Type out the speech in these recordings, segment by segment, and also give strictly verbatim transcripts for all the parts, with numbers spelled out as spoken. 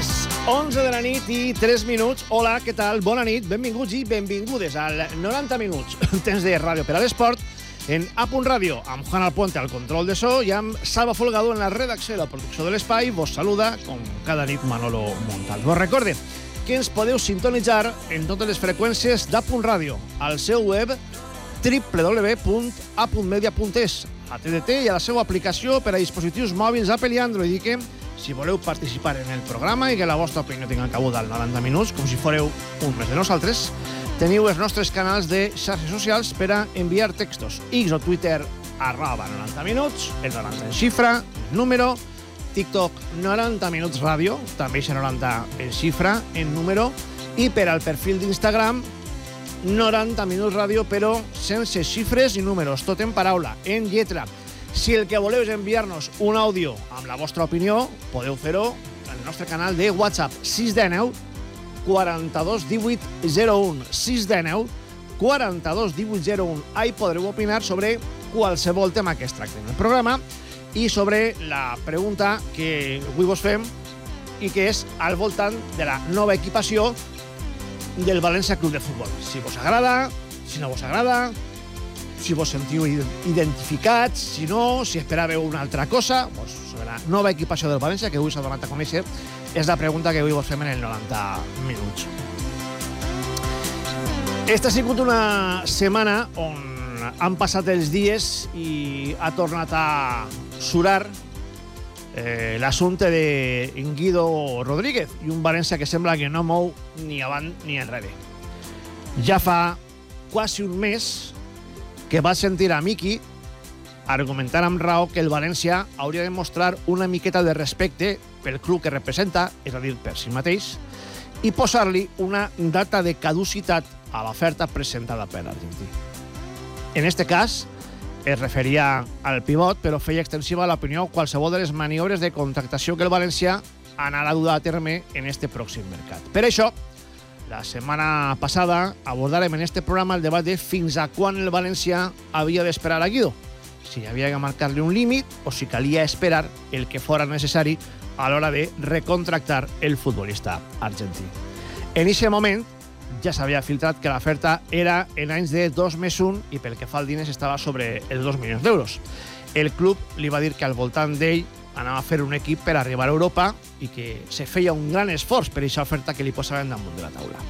Les onze de la nit i tres minuts. Hola, què tal? Bona nit, benvinguts i benvingudes al noranta minuts. Temps de ràdio per a l'esport en A Punt Ràdio, amb Juan Alpuente al control de so i amb Salva Folgado en la redacció i la producció de l'espai. Vos saluda, com cada nit, Manolo Montal. Vos recorde que ens podeu sintonitzar en totes les freqüències d'A Punt Ràdio, al seu web w w w punt a punt media punt es, a T D T i a la seva aplicació per a dispositius mòbils Apple i Android, i que si voleu participar en el programa i que la vostra opinió tinga cabuda al noranta minuts, com si fóreu un més de nosaltres, teniu els nostres canals de xarxes socials per a enviar textos. X o Twitter, arroba noranta minuts, el noranta en xifra, el número, TikTok noranta minuts ràdio, també és noranta en xifra, en número, i per al perfil d'Instagram, noranta minuts ràdio, però sense xifres i números, tot en paraula, en lletra. Si el que voleu és enviar-nos un àudio amb la vostra opinió, podeu fer-ho en el nostre canal de WhatsApp sis cents dinou quaranta-dos divuit zero un, sis cents dinou quaranta-dos divuit zero un. Ahí podreu opinar sobre qualsevol tema que es tracti en el programa i sobre la pregunta que avui vos fem i que és al voltant de la nova equipació del València Club de Futbol. Si vos agrada, si no vos agrada, si vos sentiu identificats, si no, si esperàveu una altra cosa, doncs sobre la nova equipació del València, que avui s'ha donat a conèixer, és la pregunta que avui vos fem en el noranta minuts. Esta ha sigut una setmana on han passat els dies i ha tornat a surar eh, l'assumpte de Guido Rodríguez i un València que sembla que no mou ni avant ni enrere. Ja fa quasi un mes que va sentir a Miqui argumentar amb raó que el València hauria de mostrar una miqueta de respecte pel club que representa, és a dir, per si mateix, i posar-li una data de caducitat a l'oferta presentada per l'argentí. En este cas, es referia al pivot, però feia extensiva l'opinió qualsevol de les maniobres de contractació que el València anarà a dur a terme en este pròxim mercat. Per això, la setmana passada abordarem en este programa el debat de fins a quan el València havia d'esperar a Guido, si havia de marcar-li un límit o si calia esperar el que fora necessari a l'hora de recontractar el futbolista argentí. En aquest moment ja s'havia filtrat que l'oferta era en anys de dos més un i pel que fa al diners estava sobre els dos milions d'euros. El club li va dir que al voltant d'ell anava a fer un equip per arribar a Europa i que se feia un gran esforç per aquesta oferta que li posaven damunt de la taula.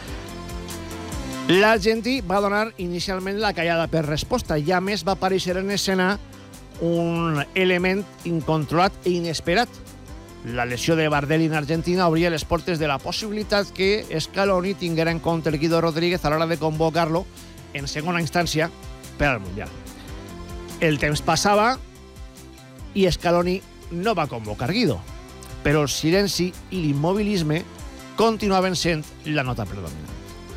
L'argentí va donar inicialment la callada per resposta i a més va aparèixer en escena un element incontrolat i inesperat. La lesió de Bardelli en Argentina obria les portes de la possibilitat que Scaloni tinguera en compte el Guido Rodríguez a l'hora de convocar-lo en segona instància per al Mundial. El temps passava i Scaloni no va convocar Guido, però el silenci i l'immobilisme continuaven sent la nota predominant.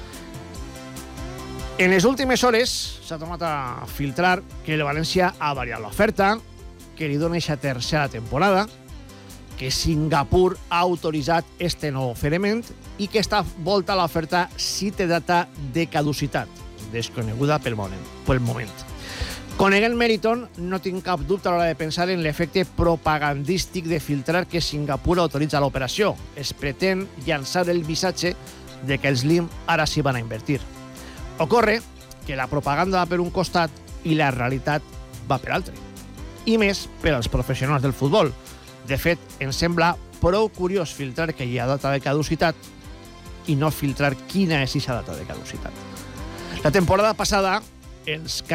En les últimes hores s'ha tornat a filtrar que el València ha variat l'oferta, que li dona aquesta tercera temporada, que Singapur ha autoritzat este nou oferiment i que esta volta l'oferta sí té data de caducitat, desconeguda pel moment. Pel moment. Coneguent Meriton, no tinc cap dubte a l'hora de pensar en l'efecte propagandístic de filtrar que Singapur autoritza l'operació. Es pretén llançar el missatge de que els Lim ara sí van a invertir. Ocorre que la propaganda va per un costat i la realitat va per altre. I més per als professionals del futbol. De fet, ens sembla prou curiós filtrar que hi ha data de caducitat i no filtrar quina és aquesta data de caducitat. La temporada passada, els